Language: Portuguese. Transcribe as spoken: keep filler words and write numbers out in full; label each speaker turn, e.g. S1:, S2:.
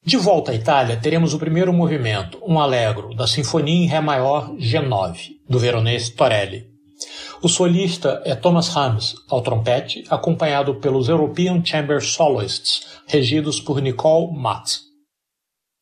S1: De volta à Itália, teremos o primeiro movimento, um allegro, da Sinfonia em Ré maior G nove, do veronês Torelli. O solista é Thomas Rams, ao trompete, acompanhado pelos European Chamber Soloists, regidos por Nicole Matt.